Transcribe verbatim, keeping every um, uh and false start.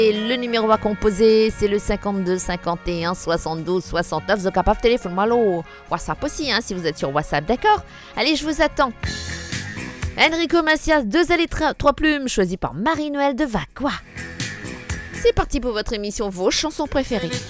Et le numéro à composer, c'est le cinquante-deux cinquante et un soixante-douze soixante-neuf. Vous êtes capable de téléphoner moi au WhatsApp aussi, hein, si vous êtes sur WhatsApp, d'accord? Allez, je vous attends. Enrico Macias, deux allées, trois plumes, choisi par Marie-Noël de Vacqua. C'est parti pour votre émission, vos chansons préférées.